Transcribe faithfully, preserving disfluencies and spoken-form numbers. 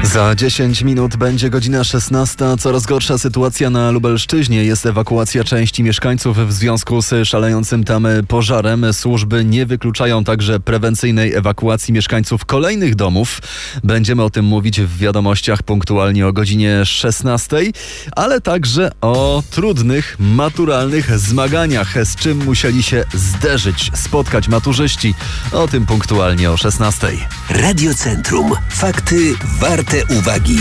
Za dziesięć minut będzie godzina szesnasta. Coraz gorsza sytuacja na Lubelszczyźnie. Jest ewakuacja części mieszkańców w związku z szalejącym tam pożarem. Służby nie wykluczają także prewencyjnej ewakuacji mieszkańców kolejnych domów. Będziemy o tym mówić w wiadomościach punktualnie o godzinie szesnastej, ale także o trudnych, maturalnych zmaganiach, z czym musieli się zderzyć, spotkać maturzyści. O tym punktualnie o szesnastej. Radio Centrum. Fakty warte uwagi.